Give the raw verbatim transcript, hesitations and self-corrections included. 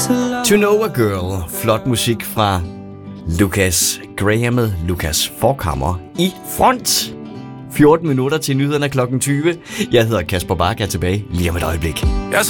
To Know a Girl. Flot musik fra Lucas Graham med Lucas Forchhammer i front. fjorten minutter til nyhederne klokken tyve. Jeg hedder Kasper Bach, er tilbage lige om et øjeblik. Jeg